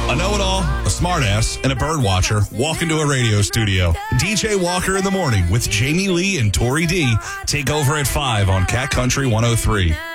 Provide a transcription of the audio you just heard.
A know-it-all, a smartass, and a bird watcher walk into a radio studio. DJ Walker in the Morning with Jamie Lee and Tori D take over at 5 on Cat Country 103.